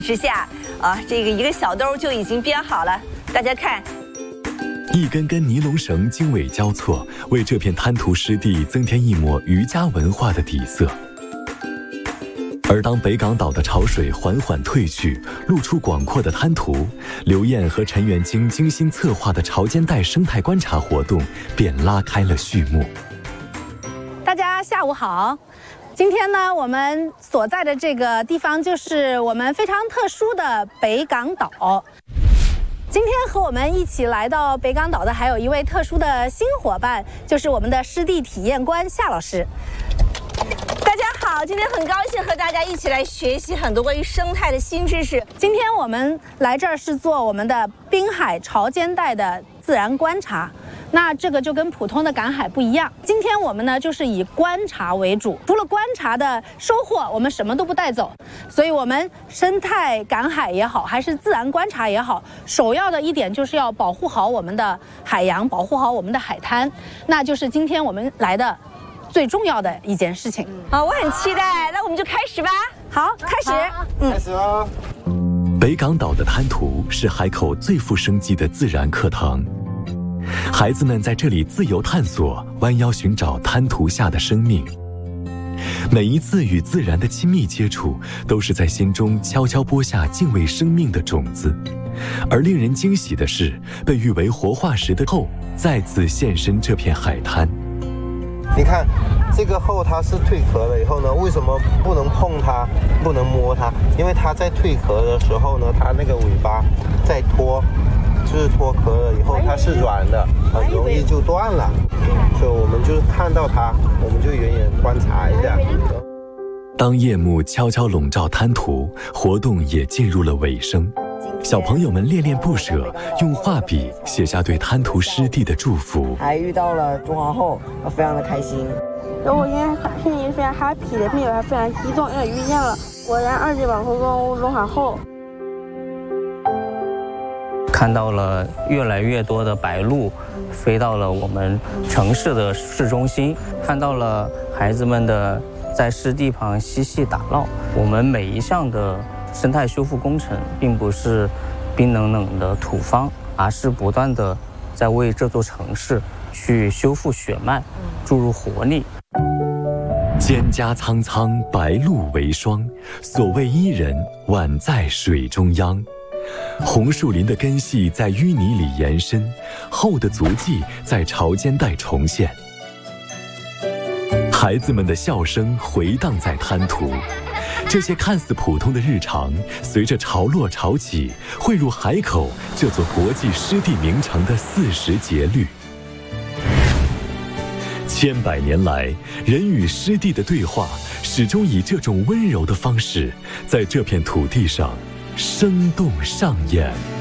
之下这个一个小兜就已经编好了。大家看， 一根根尼龙绳经纬交错，为这片滩涂湿地增添一抹渔家文化的底色。而当北港岛的潮水缓缓退去，露出广阔的滩涂，刘燕和陈元京精心策划的潮间带生态观察活动便拉开了序幕。 大家下午好，今天呢，我们所在的这个地方就是我们非常特殊的北港岛。今天和我们一起来到北港岛的还有一位特殊的新伙伴，就是我们的湿地体验官夏老师。 大家好，今天很高兴和大家一起来学习很多关于生态的新知识。 今天我们来这儿是做我们的滨海潮间带的自然观察，那这个就跟普通的赶海不一样。今天我们呢就是以观察为主，除了观察的收获，我们什么都不带走。所以我们生态赶海也好，还是自然观察也好，首要的一点就是要保护好我们的海洋，保护好我们的海滩，那就是今天我们来的最重要的一件事情。 我很期待，那我们就开始吧。 好，开始。 开始喽。 北港岛的滩涂是海口最富生机的自然课堂，孩子们在这里自由探索，弯腰寻找滩涂下的生命。每一次与自然的亲密接触，都是在心中悄悄播下敬畏生命的种子。而令人惊喜的是，被誉为活化石的后再次现身这片海滩。 你看，这个后它是蜕壳了以后呢，为什么不能碰它，不能摸它？因为它在蜕壳的时候呢，它那个尾巴在脱，就是脱壳了以后它是软的，很容易就断了。所以我们就看到它，我们就远远观察一下。 当夜幕悄悄笼罩滩涂，活动也进入了尾声。小朋友们恋恋不舍，用画笔写下对滩涂湿地的祝福。 还遇到了中华后，我非常的开心。 我现在心里非常 happy 的，并且还非常激动，因为遇见了国家2级保护动物中华后。 看到了越来越多的白鹭飞到了我们城市的市中心，看到了孩子们的在湿地旁嬉戏打闹。我们每一项的生态修复工程并不是冰冷冷的土方，而是不断的在为这座城市去修复血脉，注入活力。 蒹葭苍苍，白鹭为霜。所谓伊人，宛在水中央。红树林的根系在淤泥里延伸，后的足迹在潮间带重现。孩子们的笑声回荡在滩涂，这些看似普通的日常，随着潮落潮起，汇入海口这座国际湿地名城的40节律。千百年来，人与湿地的对话，始终以这种温柔的方式，在这片土地上生动上演。